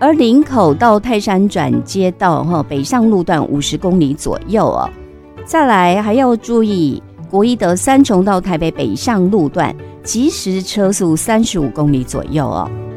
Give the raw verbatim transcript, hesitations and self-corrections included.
而林口到泰山转接道哈北上路段五十公里左右哦。再来还要注意国一德三重到台北北上路段，即时车速三十五公里左右哦。